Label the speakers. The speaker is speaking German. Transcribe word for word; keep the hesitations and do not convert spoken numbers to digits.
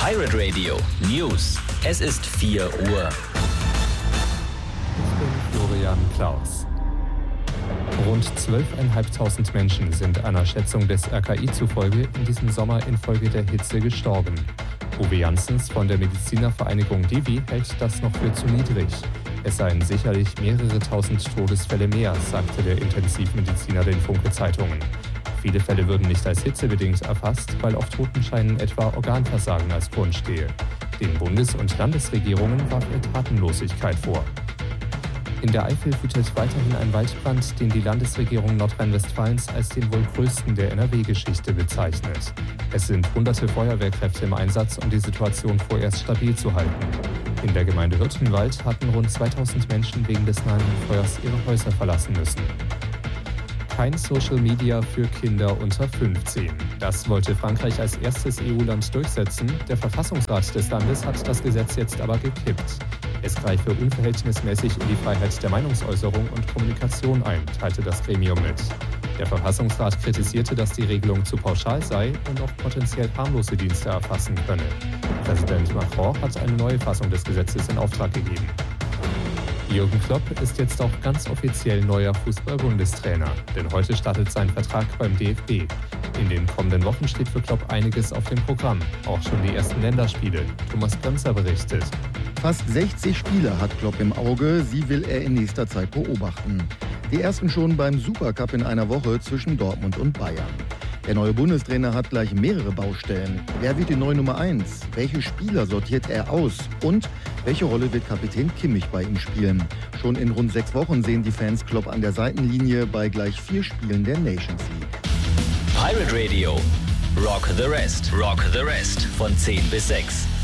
Speaker 1: Pirate Radio News. Es ist vier Uhr.
Speaker 2: Ich bin Florian Klaus. Rund zwölftausendfünfhundert Menschen sind einer Schätzung des R K I zufolge in diesem Sommer infolge der Hitze gestorben. Uwe Janssens von der Medizinervereinigung Divi hält das noch für zu niedrig. Es seien sicherlich mehrere tausend Todesfälle mehr, sagte der Intensivmediziner den Funke-Zeitungen. Viele Fälle würden nicht als hitzebedingt erfasst, weil auf Totenscheinen etwa Organversagen als Grund stehe. Den Bundes- und Landesregierungen warf er Tatenlosigkeit vor. In der Eifel wütet weiterhin ein Waldbrand, den die Landesregierung Nordrhein-Westfalens als den wohl größten der N R W-Geschichte bezeichnet. Es sind hunderte Feuerwehrkräfte im Einsatz, um die Situation vorerst stabil zu halten. In der Gemeinde Hürtgenwald hatten rund zweitausend Menschen wegen des nahenden Feuers ihre Häuser verlassen müssen. Kein Social Media für Kinder unter fünfzehn. Das wollte Frankreich als erstes E U-Land durchsetzen. Der Verfassungsrat des Landes hat das Gesetz jetzt aber gekippt. Es greife unverhältnismäßig in die Freiheit der Meinungsäußerung und Kommunikation ein, teilte das Gremium mit. Der Verfassungsrat kritisierte, dass die Regelung zu pauschal sei und auch potenziell harmlose Dienste erfassen könne. Präsident Macron hat eine neue Fassung des Gesetzes in Auftrag gegeben. Jürgen Klopp ist jetzt auch ganz offiziell neuer Fußball-Bundestrainer, denn heute startet sein Vertrag beim D F B. In den kommenden Wochen steht für Klopp einiges auf dem Programm, auch schon die ersten Länderspiele. Thomas Bremser berichtet.
Speaker 3: Fast sechzig Spiele hat Klopp im Auge, sie will er in nächster Zeit beobachten. Die ersten schon beim Supercup in einer Woche zwischen Dortmund und Bayern. Der neue Bundestrainer hat gleich mehrere Baustellen. Wer wird die neue Nummer eins? Welche Spieler sortiert er aus? Und welche Rolle wird Kapitän Kimmich bei ihm spielen? Schon in rund sechs Wochen sehen die Fans Klopp an der Seitenlinie bei gleich vier Spielen der Nations League.
Speaker 1: Pirate Radio. Rock the Rest. Rock the Rest. Von zehn bis sechs.